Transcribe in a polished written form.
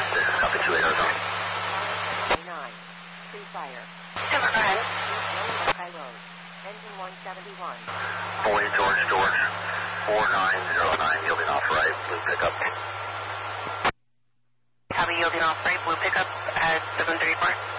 This is copy 28 Arizona. 9. Pre-fire. Timber, go ahead. High Road. Engine 171. Boy, George, 4909, yielding off right, blue pickup. Copy, yielding off right, blue pickup at 734.